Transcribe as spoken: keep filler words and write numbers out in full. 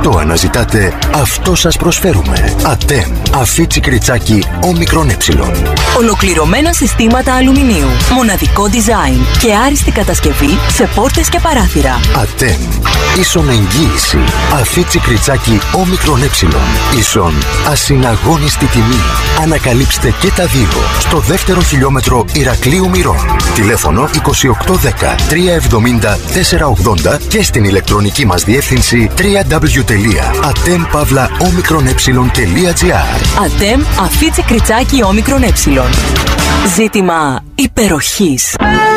Αυτό αναζητάτε, αυτό σας προσφέρουμε. ΑΤΕΜ. Αφίτσι κριτσάκι όμικρον ε. Ολοκληρωμένα συστήματα αλουμινίου. Μοναδικό design και άριστη κατασκευή σε πόρτες και παράθυρα. ΑΤΕΜ. Ίσον εγγύηση. Αφίτσι κριτσάκι όμικρον ε. Ίσον ασυναγώνιστη τιμή. Ανακαλύψτε και τα δύο στο δεύτερο χιλιόμετρο Ηρακλείου Μυρών. Τηλέφωνο είκοσι οκτώ δέκα τριακόσια εβδομήντα τετρακόσια ογδόντα και στην ηλεκτρονική μας διεύθυνση double-u double-u double-u τελεία atem pavla omikron ε τελεία gr. ΑΤΕΜ Αφίτσι κριτσάκι όμικρον ε. Ζήτημα υπεροχής.